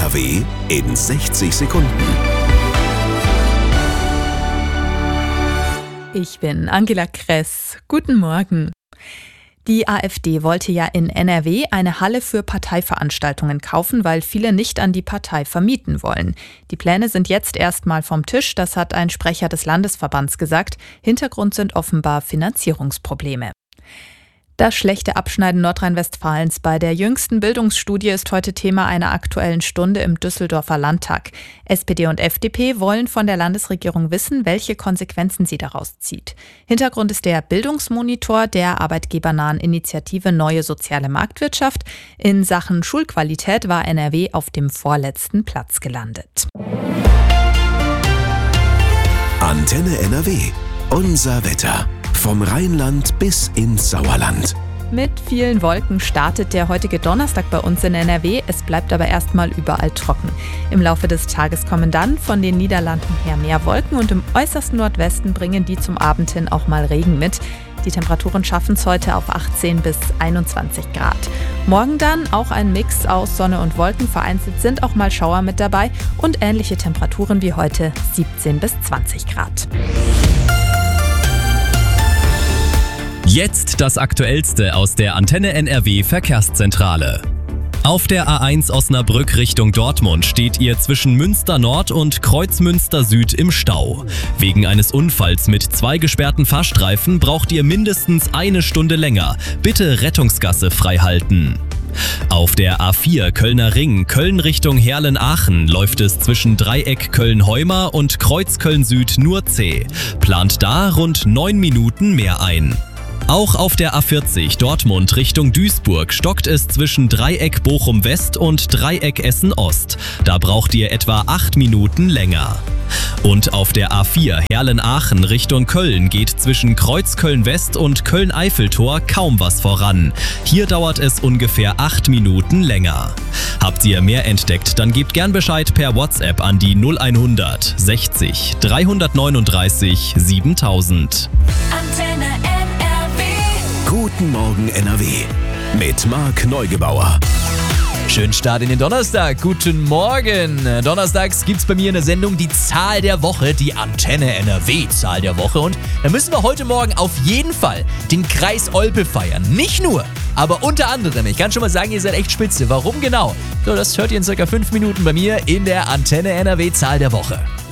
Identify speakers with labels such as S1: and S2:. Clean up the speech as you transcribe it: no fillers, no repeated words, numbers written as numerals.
S1: NRW in 60 Sekunden.
S2: Ich bin Angela Kress. Guten Morgen. Die AfD wollte ja in NRW eine Halle für Parteiveranstaltungen kaufen, weil viele nicht an die Partei vermieten wollen. Die Pläne sind jetzt erstmal vom Tisch, das hat ein Sprecher des Landesverbands gesagt. Hintergrund sind offenbar Finanzierungsprobleme. Das schlechte Abschneiden Nordrhein-Westfalens bei der jüngsten Bildungsstudie ist heute Thema einer Aktuellen Stunde im Düsseldorfer Landtag. SPD und FDP wollen von der Landesregierung wissen, welche Konsequenzen sie daraus zieht. Hintergrund ist der Bildungsmonitor der arbeitgebernahen Initiative Neue Soziale Marktwirtschaft. In Sachen Schulqualität war NRW auf dem vorletzten Platz gelandet.
S1: Antenne NRW. Unser Wetter. Vom Rheinland bis ins Sauerland.
S2: Mit vielen Wolken startet der heutige Donnerstag bei uns in NRW. Es bleibt aber erstmal überall trocken. Im Laufe des Tages kommen dann von den Niederlanden her mehr Wolken und im äußersten Nordwesten bringen die zum Abend hin auch mal Regen mit. Die Temperaturen schaffen es heute auf 18 bis 21 Grad. Morgen dann auch ein Mix aus Sonne und Wolken. Vereinzelt sind auch mal Schauer mit dabei und ähnliche Temperaturen wie heute 17 bis 20 Grad.
S3: Jetzt das Aktuellste aus der Antenne NRW Verkehrszentrale. Auf der A1 Osnabrück Richtung Dortmund steht ihr zwischen Münster Nord und Kreuzmünster Süd im Stau. Wegen eines Unfalls mit 2 gesperrten Fahrstreifen braucht ihr mindestens eine Stunde länger. Bitte Rettungsgasse freihalten. Auf der A4 Kölner Ring, Köln Richtung Herlen-Aachen, läuft es zwischen Dreieck Köln-Heuma und Kreuz Köln-Süd nur zäh. Plant da rund 9 Minuten mehr ein. Auch auf der A40 Dortmund Richtung Duisburg stockt es zwischen Dreieck Bochum West und Dreieck Essen Ost. Da braucht ihr etwa 8 Minuten länger. Und auf der A4 Herlen-Aachen Richtung Köln geht zwischen Kreuz Köln West und Köln-Eiffeltor kaum was voran. Hier dauert es ungefähr 8 Minuten länger. Habt ihr mehr entdeckt, dann gebt gern Bescheid per WhatsApp an die 0100 60 339 7000.
S4: Antenne NRW.
S1: Guten Morgen NRW mit Marc Neugebauer.
S5: Schönen Start in den Donnerstag. Guten Morgen. Donnerstags gibt's bei mir in der Sendung die Zahl der Woche, die Antenne NRW-Zahl der Woche. Und da müssen wir heute Morgen auf jeden Fall den Kreis Olpe feiern. Nicht nur, aber unter anderem. Ich kann schon mal sagen, ihr seid echt spitze. Warum genau? So, das hört ihr in circa 5 Minuten bei mir in der Antenne NRW-Zahl der Woche.